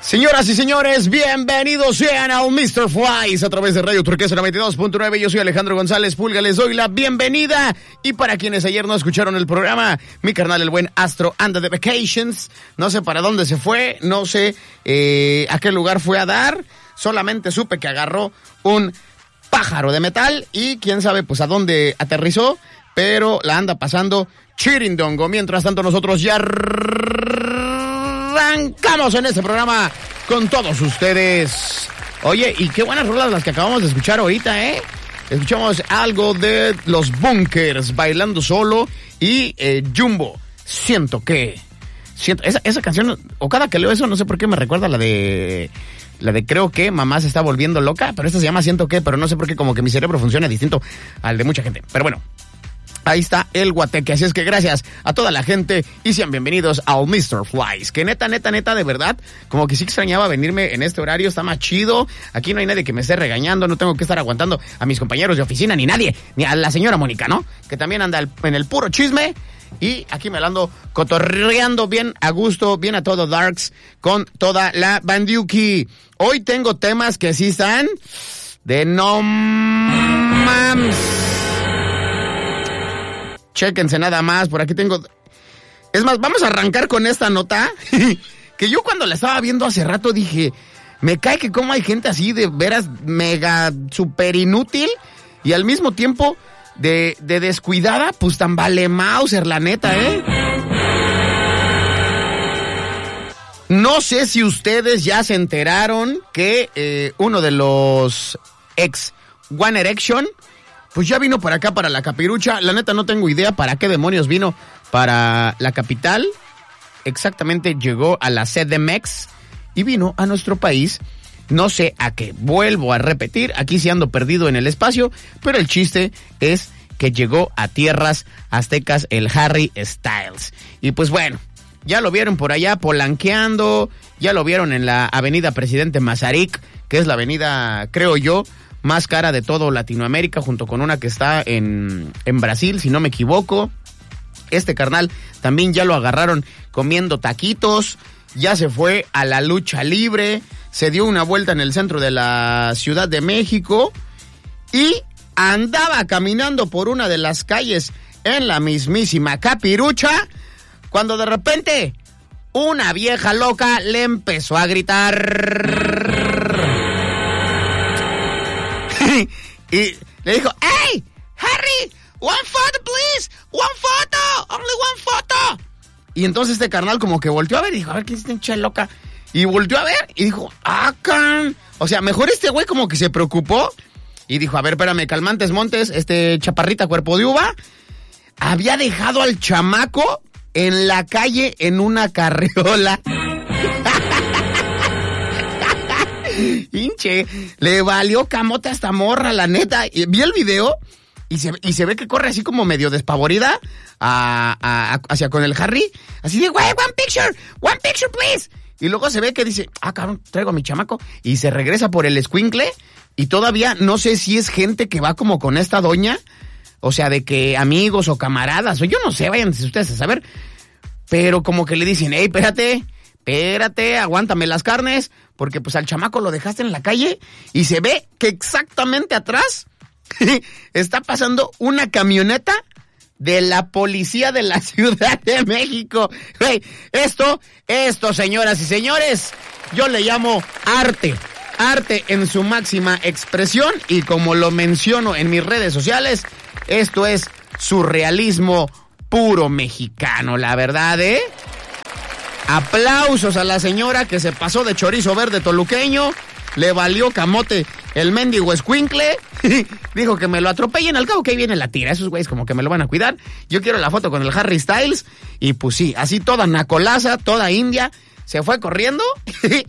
Señoras y señores, bienvenidos sean al Mr. Flies a través de Radio Turquesa 92.9. Yo soy Alejandro González Pulga, les doy la bienvenida. Y para quienes ayer no escucharon el programa, mi carnal el buen Astro anda de vacations. No sé para dónde se fue, no sé a qué lugar fue a dar. Solamente supe que agarró un pájaro de metal y quién sabe pues a dónde aterrizó, pero la anda pasando chirindongo. Mientras tanto nosotros ya arrancamos en este programa con todos ustedes. Oye, y qué buenas rolas las que acabamos de escuchar ahorita, ¿eh? Escuchamos algo de Los Bunkers, Bailando Solo, y Jumbo, Siento que... Esa canción, o cada que leo eso, no sé por qué me recuerda la de creo que Mamá se está volviendo loca, pero esta se llama Siento que, pero no sé por qué como que mi cerebro funciona distinto al de mucha gente. Pero bueno, ahí está el guateque, así es que gracias a toda la gente y sean bienvenidos al Mr. Flies, que neta, de verdad, como que sí extrañaba venirme en este horario, está más chido, aquí no hay nadie que me esté regañando, no tengo que estar aguantando a mis compañeros de oficina, ni nadie, ni a la señora Mónica, ¿no? Que también anda en el puro chisme, y aquí me la ando cotorreando bien a gusto, bien a todo darks, con toda la bandiuki. Hoy tengo temas que sí están de no mams. Chéquense nada más, por aquí tengo... Es más, vamos a arrancar con esta nota, que yo cuando la estaba viendo hace rato dije, me cae que como hay gente así de veras mega super inútil y al mismo tiempo de descuidada, pues tan vale Mauser, la neta, ¿eh? No sé si ustedes ya se enteraron que uno de los ex One Erection pues ya vino para acá, para la Capirucha. La neta no tengo idea para qué demonios vino para la capital. Exactamente llegó a la CDMX y vino a nuestro país. No sé a qué, vuelvo a repetir, aquí sí ando perdido en el espacio, pero el chiste es que llegó a tierras aztecas el Harry Styles. Y pues bueno, ya lo vieron por allá polanqueando, ya lo vieron en la avenida Presidente Mazarik, que es la avenida, creo yo, más cara de todo Latinoamérica, junto con una que está en Brasil, si no me equivoco. Este carnal también ya lo agarraron comiendo taquitos, ya se fue a la lucha libre, se dio una vuelta en el centro de la Ciudad de México y andaba caminando por una de las calles en la mismísima Capirucha, cuando de repente una vieja loca le empezó a gritar... Y le dijo, ¡Hey, Harry! ¡One photo, please! ¡One photo! ¡Only one photo! Y entonces este carnal como que volteó a ver y dijo, a ver, ¿qué es esta hincha loca? Y volteó a ver y dijo, ¡can! O sea, mejor este güey como que se preocupó y dijo, a ver, espérame, calmantes montes, chaparrita cuerpo de uva, había dejado al chamaco en la calle en una carriola. Hinche, le valió camote a esta morra, la neta. Vi el video y se ve que corre así como medio despavorida hacia con el Harry. Así de, güey, one picture, please. Y luego se ve que dice, cabrón, traigo a mi chamaco. Y se regresa por el escuincle y todavía no sé si es gente que va como con esta doña. O sea, de que amigos o camaradas, o yo no sé, vayan ustedes a saber. Pero como que le dicen, hey, espérate, aguántame las carnes, porque pues al chamaco lo dejaste en la calle y se ve que exactamente atrás está pasando una camioneta de la policía de la Ciudad de México. Hey, esto, señoras y señores, yo le llamo arte en su máxima expresión y como lo menciono en mis redes sociales, esto es surrealismo puro mexicano, la verdad, ¿eh? Aplausos a la señora que se pasó de chorizo verde toluqueño, le valió camote el mendigo escuincle, dijo que me lo atropellen, al cabo que ahí viene la tira, esos güeyes como que me lo van a cuidar, yo quiero la foto con el Harry Styles, y pues sí, así toda nacolaza, toda india, se fue corriendo